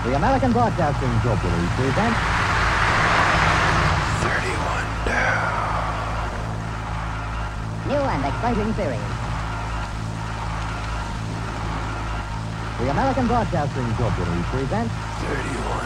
The American Broadcasting Company presents 31 down. new and exciting series. The American Broadcasting Company presents 31